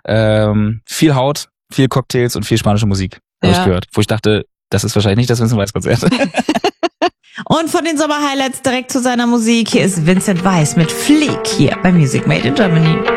Viel Haut, viel Cocktails und viel spanische Musik, habe ich gehört. Wo ich dachte, das ist wahrscheinlich nicht das Vincent Weiss-Konzert. Und von den Sommer-Highlights direkt zu seiner Musik. Hier ist Vincent Weiss mit Fleek hier bei Music Made in Germany.